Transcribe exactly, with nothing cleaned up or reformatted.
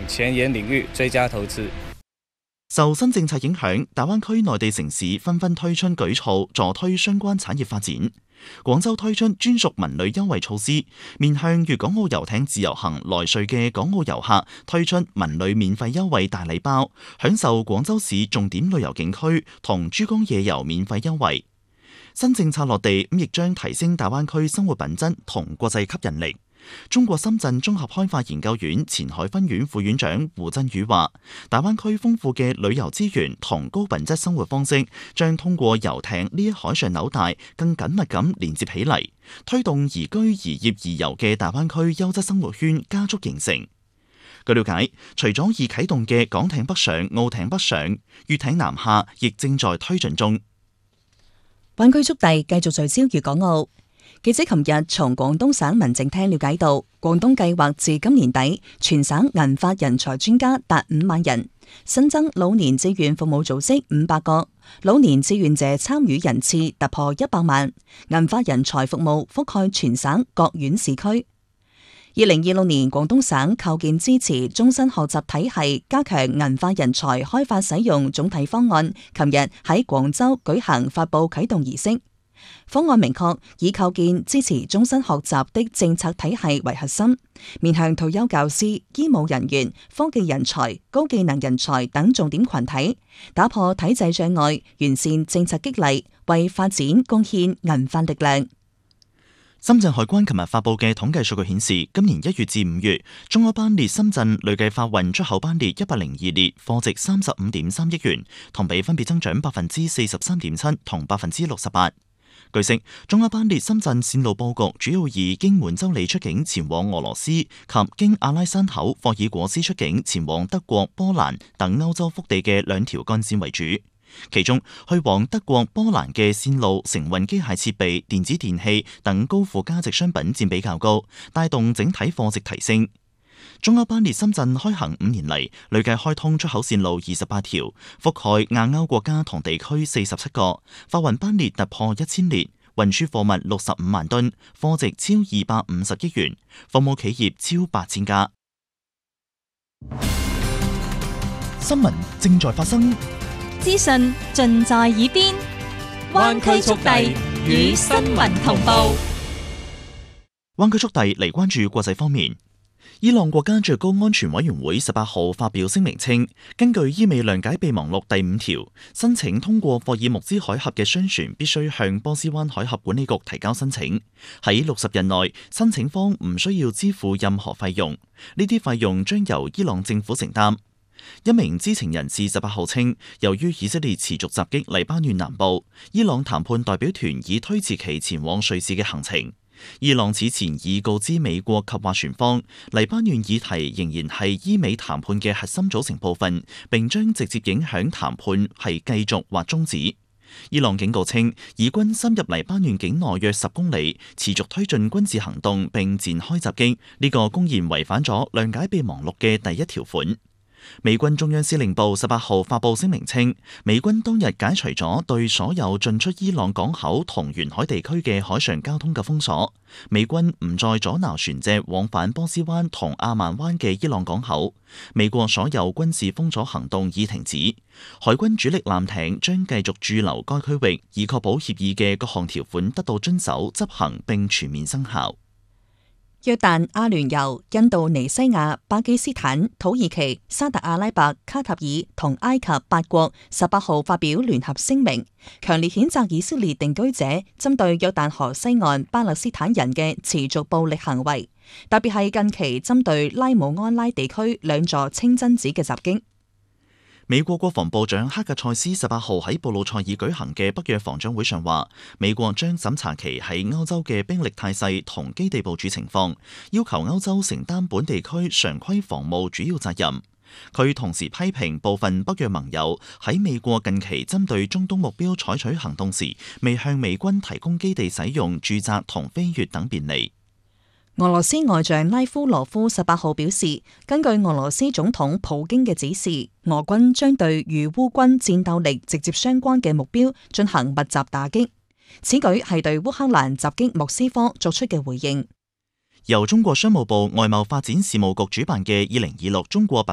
前沿領域追加投資。 受新政策影響，大灣區內地城市紛紛推出舉措，助推相關產業發展。廣州推出專屬文旅優惠措施，面向粵港澳遊艇自由行來穗嘅港澳遊客推出文旅免費優惠大禮包，享受廣州市重點旅遊景區同珠江夜遊免費優惠。新政策落地，咁亦將提升大灣區生活品質同國際吸引力。中國深圳綜合開發研究院前海分院副院長胡振宇話，大灣區豐富嘅旅遊資源同高品質生活方式，將通過遊艇呢一海上紐帶更緊密咁連接起嚟，推動宜居宜業宜遊嘅大灣區優質生活圈加速形成。據了解，除咗已啟動嘅港艇北上、澳艇北上、粵艇南下，亦正在推進中。 灣區速遞繼續聚焦粵港澳。記者琴日從廣東省民政廳了解到，廣東計劃至今年底全省銀發人才專家達五萬人，新增老年志願服務組織五百個，老年志願者參與人次突破一百萬，銀發人才服務覆蓋全省各縣市區。二零二六年，廣東省構建支持終身學習體系，加強銀發人才開發使用總體方案，琴日喺廣州舉行發佈啟動儀式。方案明確以構建支持終身學習的政策體系為核心，面向退休教師、醫務人員、科技人才、高技能人才等重點群體，打破體制障礙，完善政策激勵，為發展貢獻銀發力量。 深圳海關琴日發佈嘅統計數據顯示，今年一月至五月，中歐班列深圳累計發運出口班列一百零二列，貨值三十五點三億元，同比分別增長百分之四十三點七同百分之六十八。據悉，中歐班列深圳線路佈局主要以經滿洲里出境前往俄羅斯及經阿拉山口霍爾果斯出境前往德國、波蘭等歐洲腹地嘅兩條幹線為主。其中，去往德國、波蘭嘅線路承運機械設備、電子電器等高附加值商品佔比較高，帶動整體貨值提升。中歐班列深圳開行五年嚟，累計開通出口線路二十八條，覆蓋亞歐國家同地區四十七個，發運班列突破一千列，運輸貨物六十五萬噸，貨值超二百五十億元，服務企業超八千家。新聞正在發生， 資訊盡在耳邊，灣區速遞與新聞同步。 灣區速遞嚟關注國際方面。伊朗國家最高安全委員會十八號發表聲明稱，根據伊美諒解備忘錄第五條，申請通過霍爾木茲海峽嘅商船必須向波斯灣海峽管理局提交申請。喺六十日內，申請方唔需要支付任何費用，呢啲費用將由伊朗政府承擔。一名知情人士十八號稱，由於以色列持續襲擊黎巴嫩南部，伊朗談判代表團已推遲其前往瑞士嘅行程。伊朗此前已告知美國及斡旋方，黎巴嫩議題仍然係伊美談判嘅核心組成部分，並將直接影響談判係繼續或終止。伊朗警告稱，以軍深入黎巴嫩境內約十公里，持續推進軍事行動並展開襲擊，呢個公然違反咗諒解備忘錄嘅第一條款。美軍中央司令部十八號發佈聲明稱，美軍當日解除咗對所有進出伊朗港口同沿海地區嘅海上交通嘅封鎖，美軍唔再阻撓船隻往返波斯灣同阿曼灣嘅伊朗港口，美國所有軍事封鎖行動已停止，海軍主力艦艇將繼續駐留該區域，以確保協議嘅各項條款得到遵守、執行並全面生效。 約旦、阿聯酋、印度尼西亞、巴基斯坦、土耳其、沙特阿拉伯、卡塔爾同埃及八國十八號發表聯合聲明，強烈譴責以色列定居者針對約旦河西岸巴勒斯坦人嘅持續暴力行為，特別係近期針對拉姆安拉地區兩座清真寺嘅襲擊。 美國國防部長克格塞斯十八號喺布魯塞爾舉行嘅北約防長會上話，美國將審查其喺歐洲嘅兵力態勢同基地部署情況，要求歐洲承擔本地區常規防務主要責任。佢同時批評部分北約盟友喺美國近期針對中東目標採取行動時，未向美軍提供基地使用、駐紮同飛越等便利。 俄羅斯外長拉夫羅夫十八號表示，根據俄羅斯總統普京嘅指示，俄軍將對與烏軍戰鬥力直接相關嘅目標進行密集打擊。此舉係對烏克蘭襲擊莫斯科作出嘅回應。 由中國商務部外貿發展事務局主辦嘅二零二六中國